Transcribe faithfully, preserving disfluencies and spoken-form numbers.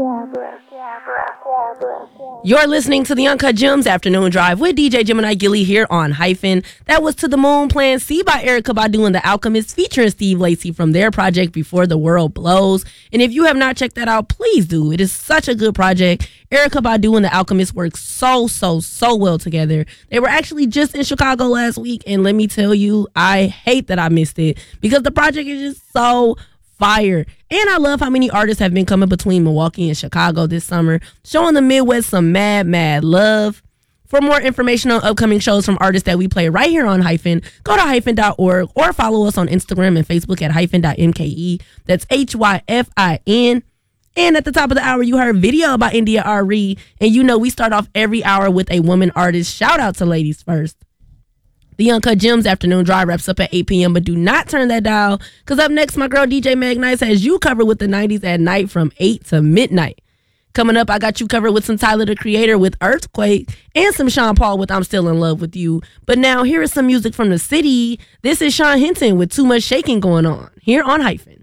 You're listening to the Uncut Gems Afternoon Drive with D J Gemini Gilly here on Hyphen. That was To the Moon Plan C by Erykah Badu and The Alchemist featuring Steve Lacy from their project Before the World Blows. And if you have not checked that out, please do. It is such a good project. Erykah Badu and The Alchemist work so, so, so well together. They were actually just in Chicago last week, and let me tell you, I hate that I missed it because the project is just so fire. And I love how many artists have been coming between Milwaukee and Chicago this summer, showing the Midwest some mad, mad love. For more information on upcoming shows from artists that we play right here on Hyphen, go to hyphen dot org or follow us on Instagram and Facebook at hyphen dot M K E. That's H Y F I N. And at the top of the hour, you heard Video by India Arie. And you know we start off every hour with a woman artist. Shout out to ladies first. The Uncut Gems Afternoon Drive wraps up at eight p.m., but do not turn that dial, because up next, my girl D J Meg Nice has you covered with the nineties at night from eight to midnight. Coming up, I got you covered with some Tyler, the Creator with Earthquake, and some Sean Paul with I'm Still in Love with You. But now, here is some music from the city. This is Sean Hinton with Too Much Shaking Going On, here on Hyphen.